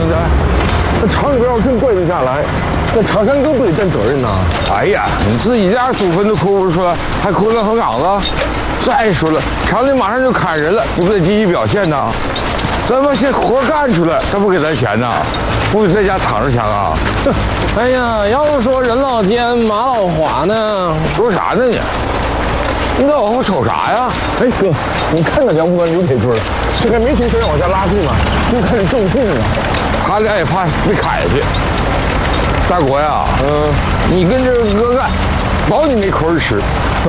的？那厂里边要真关得下来，那厂商更不得担责任呐！哎呀，你自己家祖坟都抠不出来，还抠那横岗子？再说了，厂里马上就砍人了，你不得积极表现呐？咱们先活干出来，他不给咱钱呐？不得在家躺着抢啊？ 哎呀，要不说人老奸马老滑呢？ 说啥呢你？你那往后瞅啥呀？哎哥，你看那梁不端刘铁军，这还没从身上往下拉锯呢，就开始重劲了。他俩也怕被砍下去。大国呀，你跟着哥干，保你没口儿吃。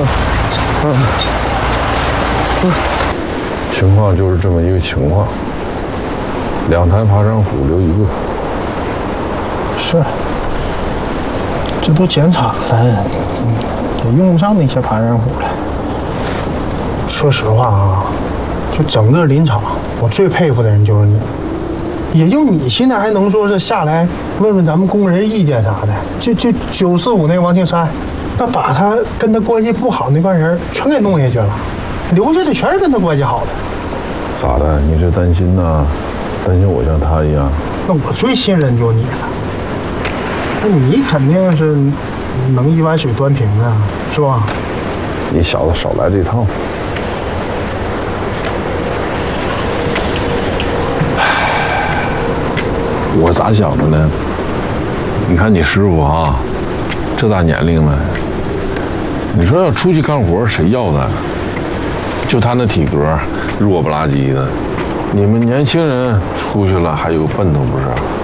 情况就是这么一个情况，2台爬山虎留1个。 是，这都减产了，也用不上那些爬山虎了。说实话啊，就整个林场，我最佩服的人就是你。也就你现在还能说是下来问问咱们工人意见啥的，就945那王庆山，那把他跟他关系不好那帮人全给弄下去了，留下的全是跟他关系好的。 咋的？你这担心呢？担心我像他一样？ 那我最信任就你了，那你肯定是能一碗水端平的，是吧？ 你小子少来这套。我咋想的呢？你看你师傅啊，这大年龄了，你说要出去干活，谁要他？就他那体格，弱不拉几的。你们年轻人出去了还有奔头不是？